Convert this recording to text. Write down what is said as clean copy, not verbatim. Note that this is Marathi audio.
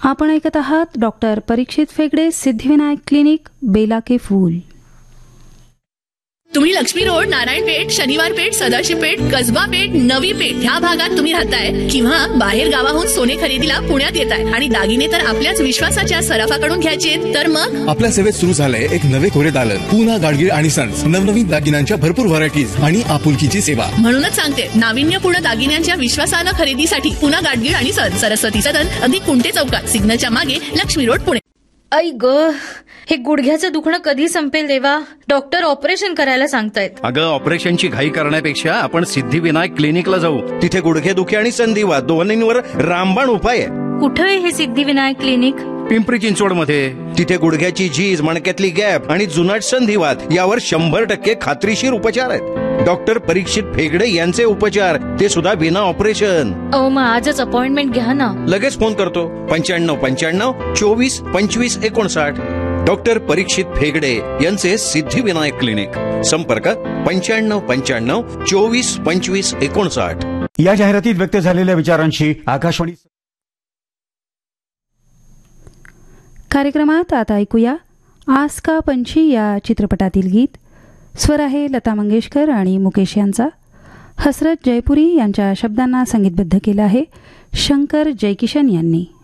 आपण ऐकत आहात डॉक्टर परीक्षित फेगडे सिद्धिविनायक क्लिनिक बेला के फूल. तुम्ही लक्ष्मी रोड, नारायणपेठ, शनिवार पेठ, सदाशिव पेठ, कसबा पेठ, नवी पेठ ह्या भागात तुम्ही राहताय किंवा बाहेर गावाहून सोने खरेदीला पुण्यात येताय आणि दागिने तर आपल्याच विश्वासाच्या सराफाकडून घ्यायचे, तर मग आपल्या सेवेत सुरू झालंय एक नवे कोरे दालन, पूना गाडगीळ आणि सन्स. नवनवीन दागिन्यांच्या भरपूर व्हरायटीज आणि आपुलकीची सेवा. म्हणूनच सांगते, नाविन्यपूर्ण दागिन्यांच्या विश्वासानं खरेदीसाठी पूना गाडगीळ आणि सन्स, सरस्वती सदन, अगदी कुंटे चौकात, सिग्नलच्या मागे, लक्ष्मी रोड, पुणे. आई ग, हे गुडघ्याचं दुखणं कधी संपेल देवा? डॉक्टर ऑपरेशन करायला सांगतायत. अगं, ऑपरेशनची घाई करण्यापेक्षा आपण सिद्धिविनायक क्लिनिकला जाऊ. तिथे गुडघेदुखी आणि संधिवात दोन्हींवर रामबाण उपाय आहे. कुठे आहे हे सिद्धिविनायक क्लिनिक? पिंपरी चिंचवडमध्ये. तिथे गुडघ्याची झीज, मणक्यातली गॅप आणि जुनाट संधिवात यावर 100% खात्रीशीर उपचार आहेत. डॉक्टर परीक्षित फेगडे यांचे उपचार, ते सुद्धा विना ऑपरेशन. मग आजच अपॉइंटमेंट घ्या ना. लगेच फोन करतो. 9595 24 25 59. डॉक्टर परीक्षित फेगडे यांचे सिद्धिविनायक क्लिनिक. संपर्क 9595 24 25 59. या जाहिरातीत व्यक्त झालेल्या विचारांशी आकाशवाणी. कार्यक्रमात आता ऐकूया आज का पंछी या चित्रपटातील गीत. स्वर आहे लता मंगेशकर आणि मुकेश यांचा. हसरत जयपुरी यांच्या शब्दांना संगीतबद्ध केलं आहे शंकर जयकिशन यांनी.